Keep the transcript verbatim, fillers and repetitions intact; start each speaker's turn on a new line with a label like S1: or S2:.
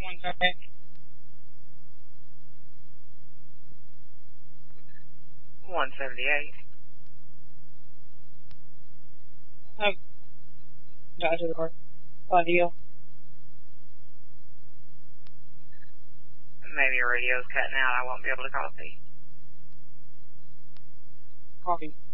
S1: One second.
S2: one seventy-eight.
S1: Oh. Got to the door. Audio.
S2: Maybe your radio's cutting out. I won't be able to copy.
S1: Copy.